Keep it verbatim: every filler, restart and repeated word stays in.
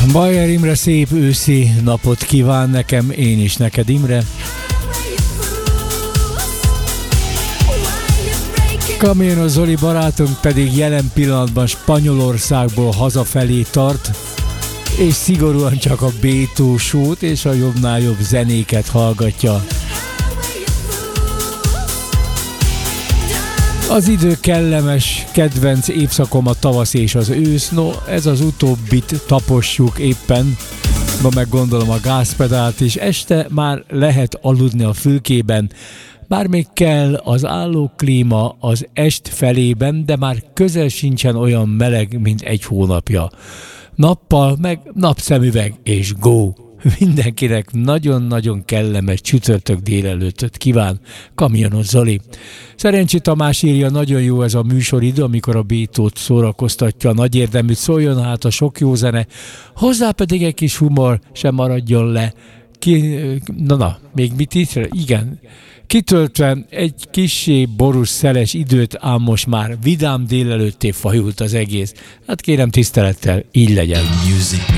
Bajer Imre szép őszi napot kíván nekem, én is neked, Imre. Kamionos Zoli barátunk pedig jelen pillanatban Spanyolországból hazafelé tart, és szigorúan csak a Bétó sót és a jobbnál jobb zenéket hallgatja. Az idő kellemes, kedvenc évszakom a tavasz és az ősz, no ez az utóbbit tapossuk éppen, ma meg gondolom a gázpedált is, este már lehet aludni a fülkében, bár még kell az állóklíma az est felében, de már közel sincsen olyan meleg, mint egy hónapja. Nappal meg napszemüveg és go! Mindenkinek nagyon-nagyon kellemes csütörtök délelőttöt kíván Kamionos Zoli. Szerencsi Tamás írja, nagyon jó ez a műsoridő, amikor a Bétót szórakoztatja, nagy érdeműt, szóljon hát a sok jó zene, hozzá pedig egy kis humor, sem maradjon le. Ki, na, na, még mit itt? Igen. Kitöltve egy kissé borús szeles időt, ám most már vidám délelőtté fajult az egész. Hát kérem tisztelettel, így legyen. Music.